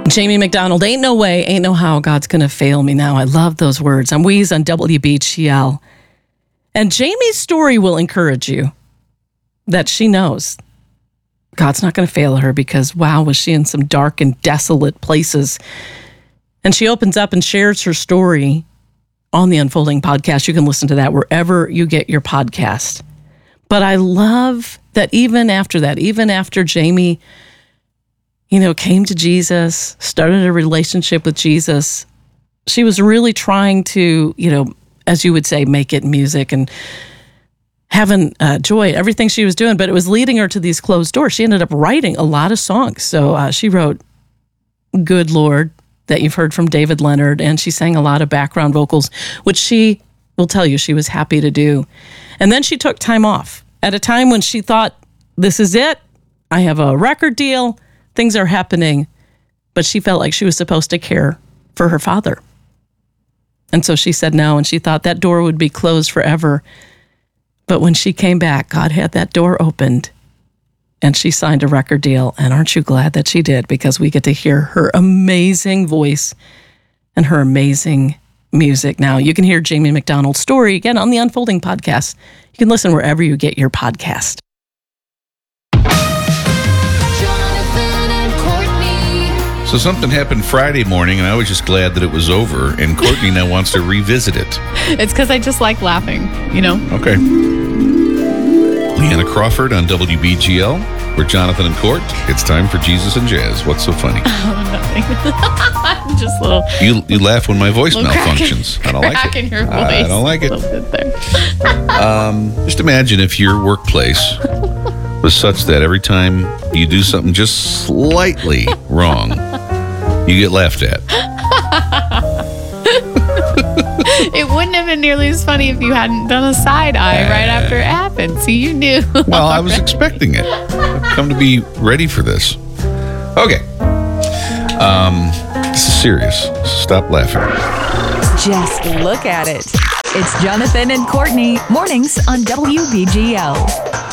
Jamie McDonald, ain't no way, ain't no how God's going to fail me now. I love those words. I'm Weez on WBGL. And Jamie's story will encourage you that she knows God's not going to fail her because, wow, was she in some dark and desolate places. And she opens up and shares her story on the Unfolding podcast. You can listen to that wherever you get your podcast. But I love that even after Jamie, came to Jesus, started a relationship with Jesus, she was really trying to, as you would say, make it music and having joy, everything she was doing, but it was leading her to these closed doors. She ended up writing a lot of songs. So she wrote Good Lord, that you've heard from David Leonard, and she sang a lot of background vocals, which she will tell you she was happy to do. And then she took time off at a time when she thought, this is it. I have a record deal. Things are happening. But she felt like she was supposed to care for her father. And so she said no, and she thought that door would be closed forever. But when she came back, God had that door opened, and she signed a record deal. And aren't you glad that she did? Because we get to hear her amazing voice and her amazing music. Now, you can hear Jamie McDonald's story again on the Unfolding podcast. You can listen wherever you get your podcast. So something happened Friday morning, and I was just glad that it was over, and Courtney now wants to revisit it. It's because I just like laughing, Okay. Leanna Crawford on WBGL. We're Jonathan and Court. It's time for Jesus and Jazz. What's so funny? Oh, nothing. Just a little... You laugh when my voice malfunctions. I don't like it. Crack in your voice. I don't like it. A little bit there. Just imagine if your workplace was such that every time you do something just slightly wrong, you get laughed at. It wouldn't have been nearly as funny if you hadn't done a side eye right after it happened. See, you knew. Well, I was expecting it. I've come to be ready for this. Okay. This is serious. Stop laughing. Just look at it. It's Jonathan and Courtney, mornings on WBGL.